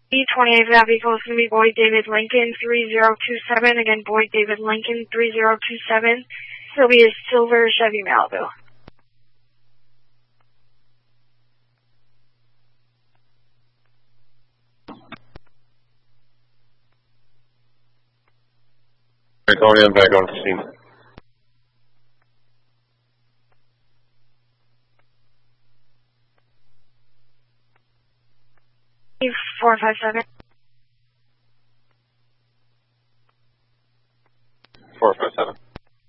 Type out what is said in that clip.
E28 for that vehicle is going to be Boyd David Lincoln 3027. Again, Boyd David Lincoln 3027. It'll be a silver Chevy Malibu. Calling in back on the scene. E457.